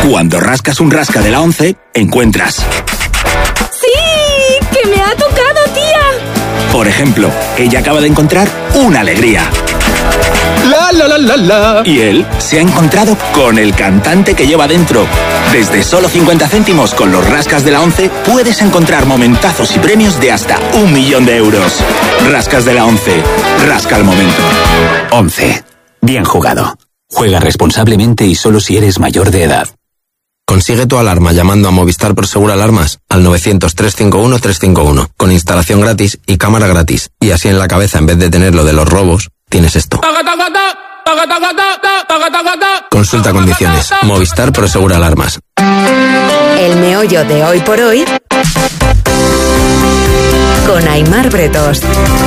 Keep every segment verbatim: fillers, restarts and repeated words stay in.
Cuando rascas un rasca de la once, encuentras... ¡Sí! ¡Que me ha tocado, tía! Por ejemplo, ella acaba de encontrar una alegría. La la la la la. Y él se ha encontrado con el cantante que lleva dentro. Desde solo cincuenta céntimos con los rascas de la once puedes encontrar momentazos y premios de hasta un millón de euros. Rascas de la once. Rasca el momento. once. Bien jugado. Juega responsablemente y solo si eres mayor de edad. Consigue tu alarma llamando a Movistar Prosegur Alarmas al novecientos, trescientos cincuenta y uno, trescientos cincuenta y uno, con instalación gratis y cámara gratis. Y así en la cabeza, en vez de tener lo de los robos, tienes esto. Consulta condiciones. Movistar Prosegur Alarmas. El meollo de hoy por hoy con Aimar Bretos.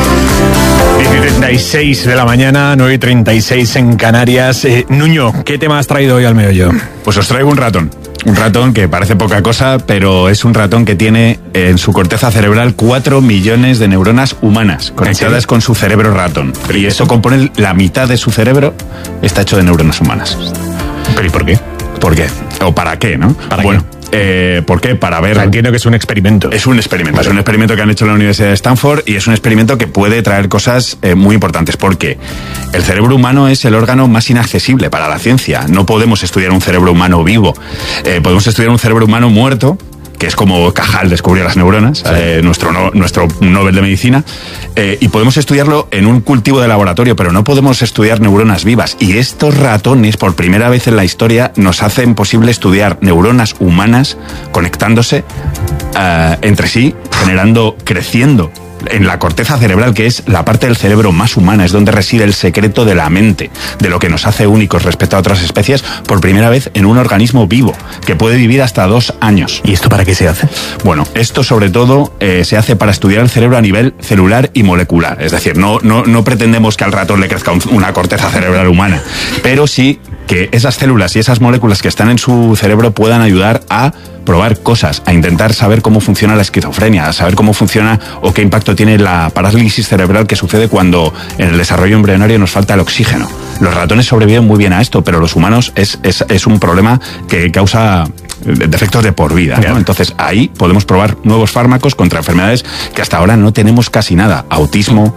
diez y treinta y seis de la mañana, nueve y treinta y seis en Canarias. Eh, Nuño, ¿qué tema has traído hoy al meollo? Pues os traigo un ratón. Un ratón que parece poca cosa, pero es un ratón que tiene en su corteza cerebral cuatro millones de neuronas humanas conectadas con su cerebro ratón. Y eso compone la mitad de su cerebro, está hecho de neuronas humanas. ¿Pero y por qué? ¿Por qué? ¿O para qué, no? ¿Para bueno, qué? Eh, ¿por qué? Para ver... O sea, entiendo que es un experimento. Es un experimento. Vale. Es un experimento que han hecho en la Universidad de Stanford y es un experimento que puede traer cosas eh, muy importantes porque el cerebro humano es el órgano más inaccesible para la ciencia. No podemos estudiar un cerebro humano vivo. Eh, podemos estudiar un cerebro humano muerto, que es como Cajal descubrió las neuronas, sí. eh, nuestro, no, nuestro Nobel de Medicina, eh, y podemos estudiarlo en un cultivo de laboratorio, pero no podemos estudiar neuronas vivas. Y estos ratones, por primera vez en la historia, nos hacen posible estudiar neuronas humanas conectándose uh, entre sí, generando, creciendo en la corteza cerebral, que es la parte del cerebro más humana, es donde reside el secreto de la mente, de lo que nos hace únicos respecto a otras especies, por primera vez en un organismo vivo, que puede vivir hasta dos años. ¿Y esto para qué se hace? Bueno, esto sobre todo eh, se hace para estudiar el cerebro a nivel celular y molecular, es decir, no, no, no pretendemos que al ratón le crezca un, una corteza cerebral humana, pero sí que esas células y esas moléculas que están en su cerebro puedan ayudar a probar cosas, a intentar saber cómo funciona la esquizofrenia, a saber cómo funciona o qué impacto tiene la parálisis cerebral que sucede cuando en el desarrollo embrionario nos falta el oxígeno. Los ratones sobreviven muy bien a esto, pero los humanos es, es, es un problema que causa defectos de por vida, ¿no? Entonces ahí podemos probar nuevos fármacos contra enfermedades que hasta ahora no tenemos casi nada. Autismo,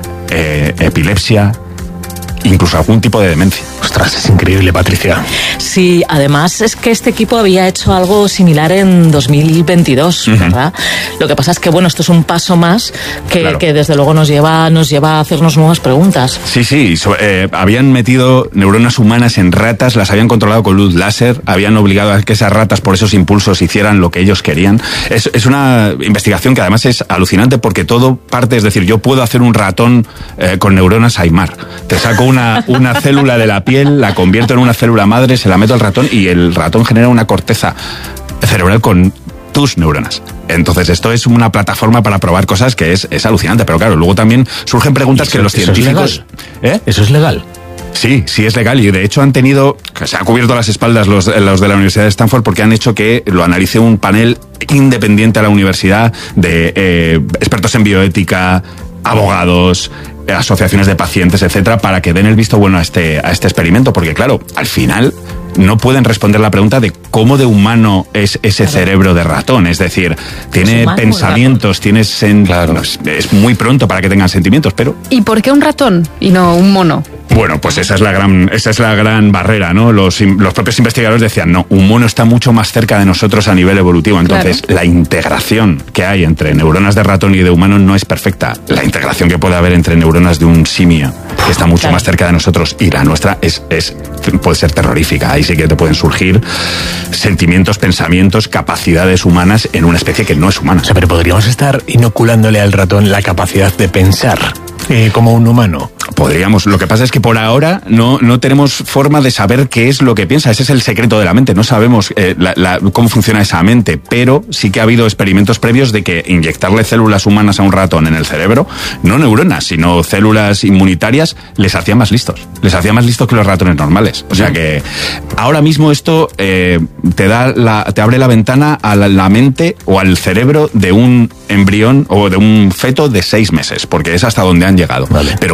eh, epilepsia, incluso algún tipo de demencia. Ostras, es increíble, Patricia. Sí, además es que este equipo había hecho algo similar en dos mil veintidós, uh-huh. ¿verdad? Lo que pasa es que, bueno, esto es un paso más que, claro. que desde luego nos lleva, nos lleva a hacernos nuevas preguntas. Sí, sí, so, eh, habían metido neuronas humanas en ratas, las habían controlado con luz láser, habían obligado a que esas ratas por esos impulsos hicieran lo que ellos querían. Es, es una investigación que además es alucinante porque todo parte, es decir, yo puedo hacer un ratón eh, con neuronas Aimar. Te saco una, una célula de la piel, la convierto en una célula madre, se la meto al ratón y el ratón genera una corteza cerebral con tus neuronas. Entonces esto es una plataforma para probar cosas que es, es alucinante, pero claro, luego también surgen preguntas eso, que los ¿eso científicos... Es legal? ¿Eh? ¿Eso es legal? Sí, sí es legal y de hecho han tenido, que se han cubierto las espaldas los, los de la Universidad de Stanford porque han hecho que lo analice un panel independiente a la universidad de eh, expertos en bioética, abogados, asociaciones de pacientes, etcétera, para que den el visto bueno a este, a este experimento, porque claro, al final no pueden responder la pregunta de cómo de humano es ese claro. cerebro de ratón, es decir, tiene humano, pensamientos, tiene sen... claro. no, es, es muy pronto para que tengan sentimientos, pero... ¿Y por qué un ratón y no un mono? Bueno, pues esa es la gran, esa es la gran barrera, ¿no? Los, los propios investigadores decían, no, un mono está mucho más cerca de nosotros a nivel evolutivo. Entonces, claro. la integración que hay entre neuronas de ratón y de humano no es perfecta. La integración que puede haber entre neuronas de un simio, que está mucho claro. más cerca de nosotros, y la nuestra es, es, puede ser terrorífica. Ahí sí que te pueden surgir sentimientos, pensamientos, capacidades humanas en una especie que no es humana. O sea, pero podríamos estar inoculándole al ratón la capacidad de pensar eh, como un humano. Podríamos. Lo que pasa es que por ahora no, no tenemos forma de saber qué es lo que piensa. Ese es el secreto de la mente. No sabemos eh, la, la, cómo funciona esa mente, pero sí que ha habido experimentos previos de que inyectarle células humanas a un ratón en el cerebro, no neuronas, sino células inmunitarias, les hacía más listos. Les hacía más listos que los ratones normales. O sea que ahora mismo esto eh, te da la, te abre la ventana a la, la mente o al cerebro de un embrión o de un feto de seis meses, porque es hasta donde han llegado. Vale. Pero pueden llegar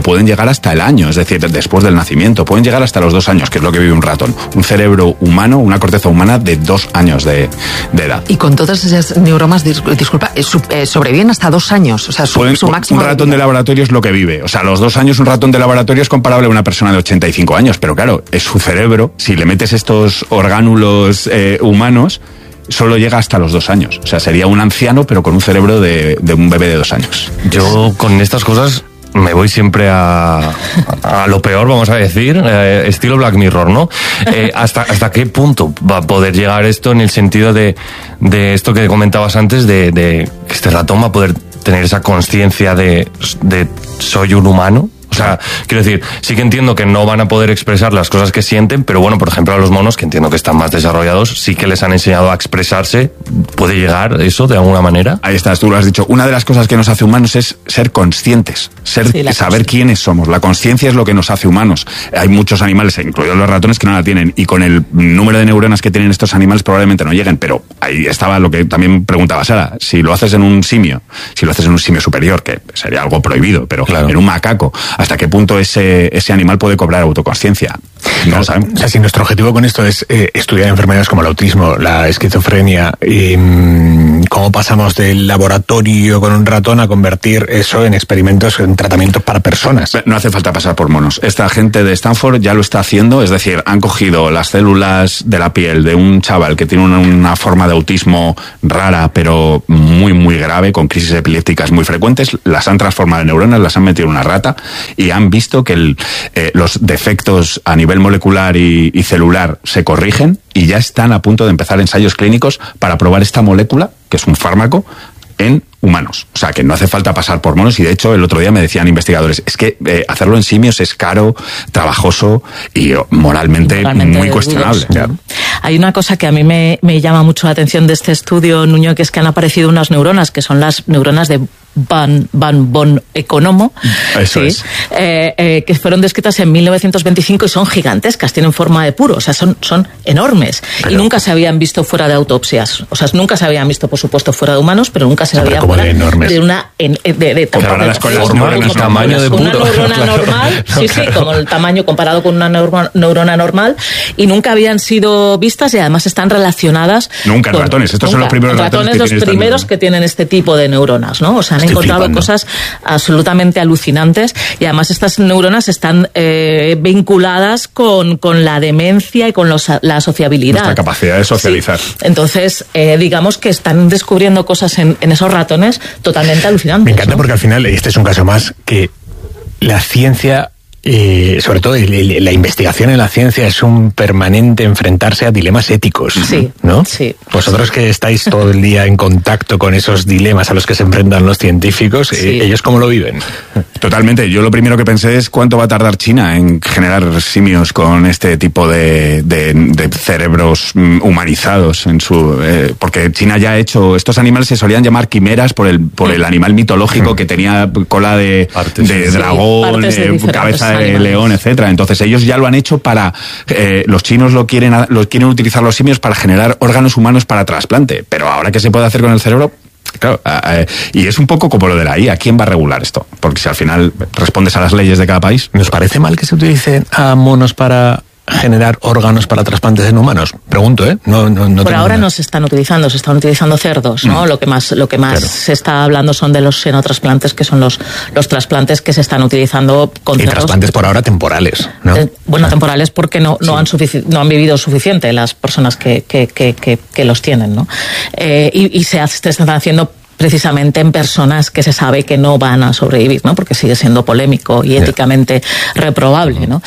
llegar hasta el año, es decir, después del nacimiento, pueden llegar hasta los dos años, que es lo que vive un ratón. Un cerebro humano, una corteza humana de dos años de, de edad. Y con todas esas neuromas, disculpa, eh, sobreviven hasta dos años, o sea, su, Pueden, su máximo... Un ratón de laboratorio es lo que vive, o sea, a los dos años un ratón de laboratorio es comparable a una persona de ochenta y cinco años, pero claro, es su cerebro, si le metes estos orgánulos eh, humanos, solo llega hasta los dos años. O sea, sería un anciano, pero con un cerebro de, de un bebé de dos años. Yo con estas cosas me voy siempre a, a lo peor, vamos a decir, eh, estilo Black Mirror, ¿no? Eh, hasta, ¿Hasta qué punto va a poder llegar esto en el sentido de, de esto que comentabas antes, de, de que este ratón va a poder tener esa conciencia de, de soy un humano? O sea, quiero decir, sí que entiendo que no van a poder expresar las cosas que sienten, pero bueno, por ejemplo, a los monos, que entiendo que están más desarrollados, sí que les han enseñado a expresarse. ¿Puede llegar eso de alguna manera? Ahí estás, tú lo has dicho. Una de las cosas que nos hace humanos es ser conscientes, ser, sí, saber quiénes somos. La conciencia es lo que nos hace humanos. Hay muchos animales, incluidos los ratones, que no la tienen, y con el número de neuronas que tienen estos animales probablemente no lleguen, pero ahí estaba lo que también preguntaba Sara. Si lo haces en un simio, si lo haces en un simio superior, que sería algo prohibido, pero claro, en un macaco, ¿hasta qué punto ese, ese animal puede cobrar autoconsciencia? No lo sabemos. O sea, si nuestro objetivo con esto es eh, estudiar enfermedades como el autismo, la esquizofrenia, y mmm, cómo pasamos del laboratorio con un ratón a convertir eso en experimentos, en tratamientos para personas. No hace falta pasar por monos. Esta gente de Stanford ya lo está haciendo, es decir, han cogido las células de la piel de un chaval que tiene una, una forma de autismo rara, pero muy, muy grave, con crisis epilépticas muy frecuentes, las han transformado en neuronas, las han metido en una rata y han visto que el, eh, los defectos a nivel molecular y, y celular se corrigen y ya están a punto de empezar ensayos clínicos para probar esta molécula, que es un fármaco, en humanos. O sea, que no hace falta pasar por monos, y de hecho el otro día me decían investigadores, es que eh, hacerlo en simios es caro, trabajoso y moralmente, moralmente muy cuestionable. Claro. Hay una cosa que a mí me, me llama mucho la atención de este estudio, Nuño, que es que han aparecido unas neuronas, que son las neuronas de Van, Van Bon Economo, Eso sí, es. eh, eh, que fueron descritas en mil novecientos veinticinco y son gigantescas, tienen forma de puro, o sea, son, son enormes. Pero, y nunca se habían visto fuera de autopsias. O sea, nunca se habían visto, por supuesto, fuera de humanos, pero nunca se habían fuera de, de una en, de, de, de, claro, de, con de forma, de el tamaño de puro. Una neurona claro, normal, no, sí, claro. sí, como el tamaño comparado con una neurona, neurona normal, y nunca habían sido vistas y además están relacionadas. Nunca en con, ratones, estos nunca, son los primeros ratones. ratones que los primeros este que tienen este tipo de neuronas, ¿no? O sea, han Estoy encontrado flipando. cosas absolutamente alucinantes y además estas neuronas están eh, vinculadas con, con la demencia y con los, la sociabilidad. Nuestra capacidad de socializar. Sí. Entonces, eh, digamos que están descubriendo cosas en, en esos ratones totalmente alucinantes. Me encanta, ¿no? Porque al final, este es un caso más que la ciencia, eh, sobre todo la investigación en la ciencia, es un permanente enfrentarse a dilemas éticos, sí, ¿no? Sí. Vosotros que estáis todo el día en contacto con esos dilemas a los que se enfrentan los científicos, sí. eh, ¿ellos cómo lo viven? Totalmente. Yo lo primero que pensé es cuánto va a tardar China en generar simios con este tipo de, de, de cerebros humanizados en su, eh, porque China ya ha hecho, estos animales se solían llamar quimeras por el, por el animal mitológico que tenía cola de, Partes, de sí. dragón, Sí, eh, cabeza de animales. León, etcétera. Entonces ellos ya lo han hecho para, eh, los chinos lo quieren, lo quieren utilizar los simios para generar órganos humanos para trasplante. Pero ahora, ¿qué se puede hacer con el cerebro? Claro, eh, y es un poco como lo de la I A. ¿Quién va a regular esto? Porque si al final respondes a las leyes de cada país. ¿Nos parece mal que se utilicen a monos para generar órganos para trasplantes en humanos? Pregunto, ¿eh? No, no, no Por ahora nada. no se están utilizando, se están utilizando cerdos, ¿no? Mm. Lo que más, lo que más claro. se está hablando son de los xenotrasplantes, que son los, los trasplantes que se están utilizando con y cerdos. trasplantes por ahora temporales, ¿no? Eh, bueno, temporales porque no, no, sí. han, sufici- no han vivido suficiente las personas que, que, que, que, que los tienen, ¿no? Eh, y, y se, se están haciendo precisamente en personas que se sabe que no van a sobrevivir, ¿no? Porque sigue siendo polémico y éticamente reprobable, ¿no?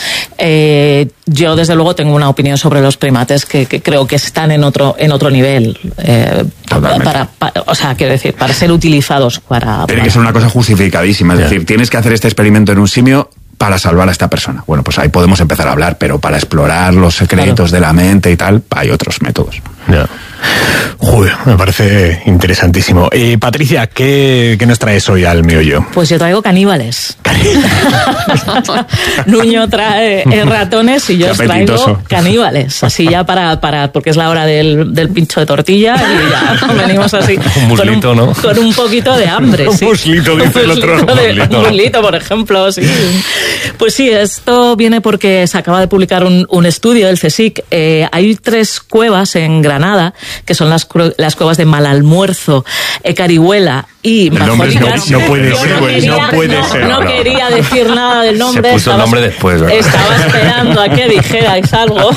Eh, yo desde luego tengo una opinión sobre los primates que, que creo que están en otro en otro nivel, eh, para, para, o sea, quiero decir, para ser utilizados para. Tiene para... que ser una cosa justificadísima, es yeah. decir, tienes que hacer este experimento en un simio para salvar a esta persona. Bueno, pues ahí podemos empezar a hablar, pero para explorar los secretos claro. de la mente y tal, hay otros métodos. Yeah. Joder, me parece interesantísimo. Eh, Patricia, ¿qué, ¿qué nos traes hoy al meollo? Pues yo traigo caníbales. Nuño trae eh, ratones y yo os traigo caníbales. Así ya para, para porque es la hora del, del pincho de tortilla y ya venimos así. Un muslito, con un, ¿no? Con un poquito de hambre. Un sí. muslito, dice el otro. Un muslito, de, muslito. un muslito, por ejemplo. Sí. Pues sí, esto viene porque se acaba de publicar un, un estudio del CSIC. Eh, hay tres cuevas en Granada, que son las, las cuevas de Malalmuerzo, Ecarihuela y Majólicas. No, no puede Yo ser, no, pues, quería, no puede no, ser. no no. quería decir nada del nombre. Se puso estaba, el nombre después, ¿verdad? Estaba esperando a que dijerais algo.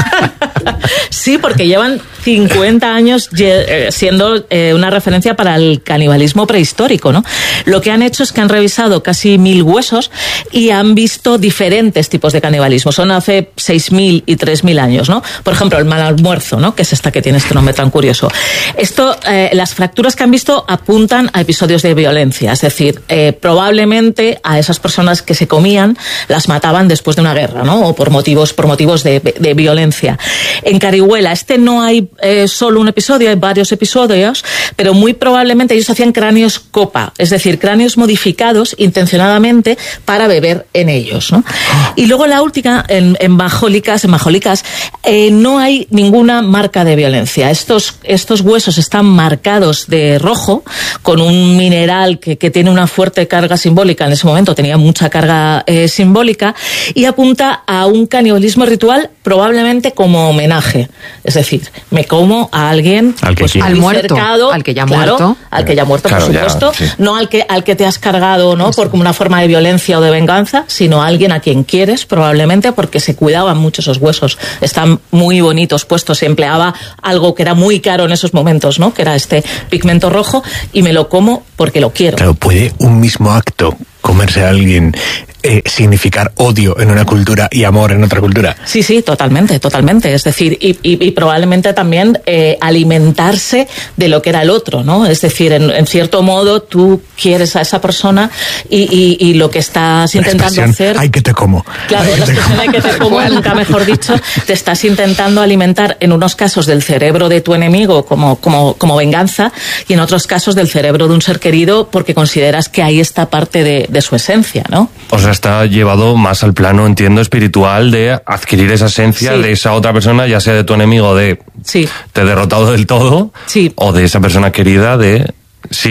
Sí, porque llevan cincuenta años siendo una referencia para el canibalismo prehistórico, ¿no? Lo que han hecho es que han revisado casi mil huesos y han visto diferentes tipos de canibalismo. Son hace seis mil y tres mil años, ¿no? Por ejemplo, el Malalmuerzo, ¿no? Que es esta que tiene este nombre tan curioso. Esto, eh, las fracturas que han visto apuntan a episodios de violencia, es decir, eh, probablemente a esas personas que se comían las mataban después de una guerra, ¿no? O por motivos, por motivos de, de violencia. En Carihuela, este no hay eh, solo un episodio, hay varios episodios, pero muy probablemente ellos hacían cráneos copa, es decir, cráneos modificados intencionadamente para beber en ellos, ¿no? Y luego la última, en, en Majólicas, en Majólicas, eh, no hay ninguna marca de violencia. Estos, estos huesos están marcados de rojo, con un mineral que, que tiene una fuerte carga simbólica, en ese momento tenía mucha carga eh, simbólica, y apunta a un canibalismo ritual probablemente como homenaje. Es decir, me como a alguien al, que pues, al muerto, cercado, al que ya claro, muerto. al que ya muerto, Claro, por ya, supuesto, sí. no al que, al que te has cargado, ¿no? Por como una forma de violencia o de venganza, sino a alguien a quien quieres, probablemente porque se cuidaban mucho esos huesos. Están muy bonitos puestos, se empleaba algo que era muy caro en esos momentos, ¿no? Que era este pigmento rojo, y me lo como porque lo quiero. Claro, puede un mismo acto, comerse a alguien, eh, significar odio en una cultura y amor en otra cultura. Sí, sí, totalmente, totalmente. Es decir, y, y, y probablemente también eh, alimentarse de lo que era el otro, ¿no? Es decir, en, en cierto modo tú quieres a esa persona y, y, y lo que estás La intentando hacer... Ay, que te como. Claro, Ay, la que te expresión de que te como, nunca mejor dicho, te estás intentando alimentar en unos casos del cerebro de tu enemigo como, como, como venganza, y en otros casos del cerebro de un ser querido porque consideras que ahí está parte de, de su esencia, ¿no? O sea, está llevado más al plano, entiendo, espiritual de adquirir esa esencia Sí. de esa otra persona, ya sea de tu enemigo de Sí. te he derrotado del todo, Sí. o de esa persona querida de